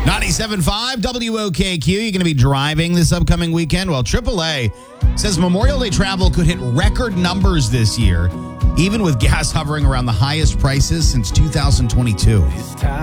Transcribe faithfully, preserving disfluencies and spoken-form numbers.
ninety-seven point five W O K Q. You're going to be driving this upcoming weekend? Well, triple A says Memorial Day travel could hit record numbers this year, even with gas hovering around the highest prices since two thousand twenty-two.